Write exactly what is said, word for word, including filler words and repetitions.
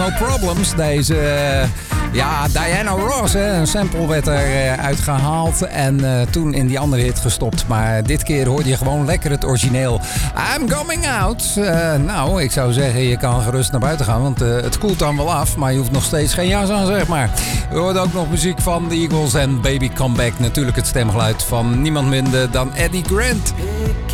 No Problems. Deze, uh, ja, Diana Ross, hè. Een sample werd er uh, uitgehaald en uh, toen in die andere hit gestopt. Maar dit keer hoorde je gewoon lekker het origineel. I'm Coming Out. Uh, nou, ik zou zeggen, je kan gerust naar buiten gaan, want uh, het koelt dan wel af. Maar je hoeft nog steeds geen jas aan, zeg maar. We hoorden ook nog muziek van The Eagles en Baby Come Back. Natuurlijk het stemgeluid van niemand minder dan Eddie Grant.